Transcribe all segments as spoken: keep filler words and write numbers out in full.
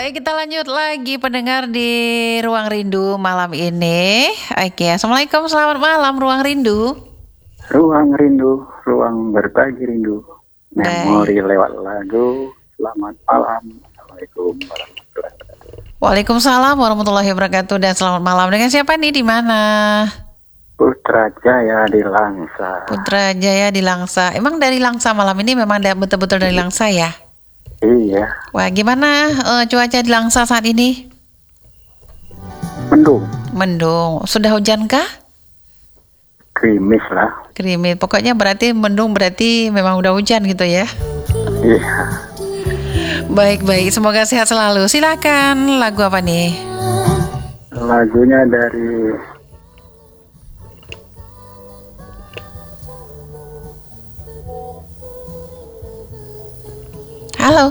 Baik, kita lanjut lagi pendengar di Ruang Rindu malam ini. Oke, Assalamualaikum, selamat malam Ruang Rindu. Ruang Rindu, ruang berbagi rindu. Memori Baik. lewat lagu. Selamat malam. Assalamualaikum warahmatullahi wabarakatuh. Waalaikumsalam warahmatullahi wabarakatuh dan selamat malam. Dengan siapa nih, di mana? Putra Jaya di Langsa. Putra Jaya di Langsa. Emang dari Langsa malam ini memang da- betul-betul dari Langsa ya? Iya, Wah, gimana eh, cuaca di Langsa saat ini? mendung, Mendung. Sudah hujan kah? krimis lah. Gerimis. Pokoknya berarti mendung berarti memang udah hujan gitu ya. Iya, Baik-baik, semoga sehat selalu. Silakan, lagu apa nih? lagunya dari Halo.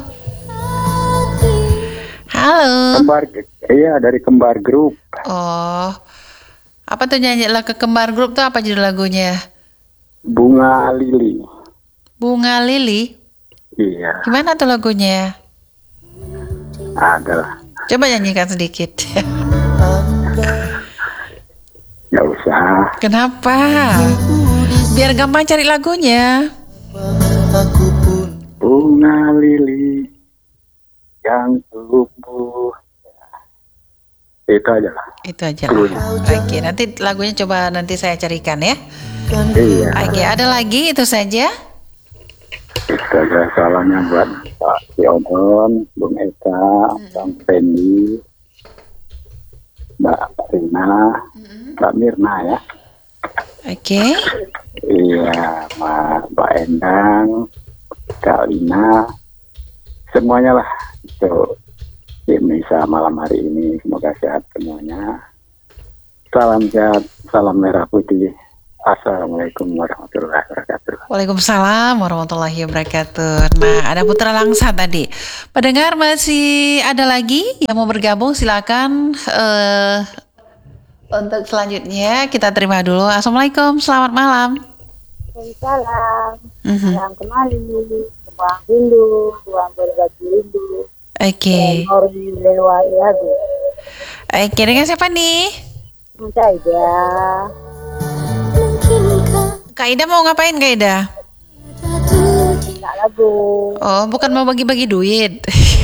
Halo. Kembar. Iya, dari Kembar Group. Oh, apa tuh nyanyi lagu Kembar Group tuh, apa judul lagunya? Bunga Lili. Bunga Lili. Iya, Gimana tuh lagunya? adalah. Coba nyanyikan sedikit. Nggak usah. Kenapa? Biar gampang cari lagunya. Bunga lili yang tumbuh. Itu aja lah. Itu aja lah. Oke, nanti lagunya coba nanti saya carikan ya. Iya. Oke, ada lagi itu saja. Itu aja, salamnya buat Pak Yodon, Bung Eka, Bang Fendi, Mbak Rina, Mbak Mirna ya. Oke. Iya, Mbak, Mbak Endang, Kak Lina, semuanya lah. Itu Indonesia malam hari ini, semoga sehat semuanya. Salam sehat, salam merah putih. Assalamualaikum warahmatullahi wabarakatuh. Waalaikumsalam warahmatullahi wabarakatuh. Nah, ada Putra Langsa tadi. Pendengar masih ada lagi yang mau bergabung, silakan. eh untuk selanjutnya kita terima dulu. Assalamualaikum, selamat malam. Waalaikumsalam. Mhm. Salam kembali. Ruang rindu, ruang berbagi rindu. Oke. Memori lewat lagu. Oke, dengan siapa nih? Saja. Kak Ida mau ngapain, Kak Ida? Minta lagu. Oh, bukan mau bagi-bagi duit.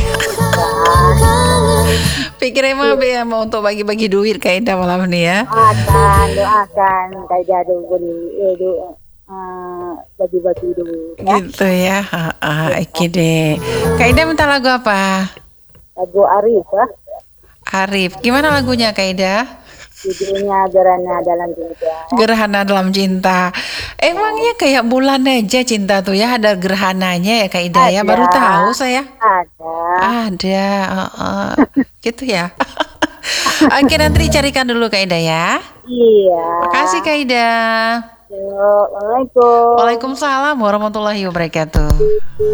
Pikirnya mah ya mau untuk bagi-bagi duit Kak Ida malam ini ya. Doakan, doakan. Kayak dulu eh, du, eh, bagi-bagi dulu. Ya. Gitu ya. Ah, ah, oke deh. Kak Ida minta lagu apa? Lagu Arif ya. Arif. Gimana lagunya Kak Ida? Judulnya Gerhana Dalam Cinta. Gerhana dalam cinta. Emangnya kayak bulan aja cinta tuh ya, ada gerhananya ya Kak Ida ya? Ada. Baru tahu saya. Ada. Ada. uh, uh. Gitu ya. Oke, nanti dicarikan dulu Kak Ida ya. Iya. Makasih Kak Ida. Yo, Waalaikumsalam. Waalaikumsalam warahmatullahi wabarakatuh.